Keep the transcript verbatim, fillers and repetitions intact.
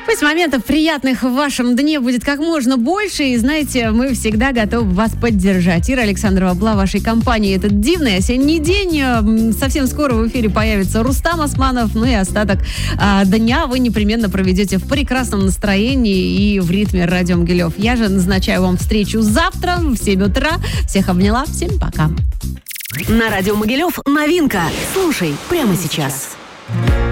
Пусть моментов приятных в вашем дне будет как можно больше. И знаете, мы всегда готовы вас поддержать. Ира Александрова была в вашей компании этот дивный осенний день. Совсем скоро в эфире появится Рустам Османов. Ну и остаток а, дня вы непременно проведете в прекрасном настроении и в ритме радио Могилев. Я же назначаю вам встречу завтра в семь утра. Всех обняла. Всем пока. На радио Могилев новинка. Слушай прямо сейчас.